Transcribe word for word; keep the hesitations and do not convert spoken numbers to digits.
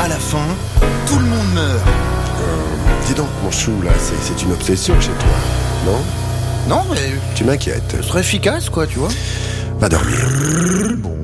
à la fin, tout le monde meurt. Euh, dis donc, mon chou, là, c'est, c'est une obsession chez toi, non ? Non, mais Tu m'inquiètes. ce serait efficace, quoi, tu vois. Va dormir. Bon.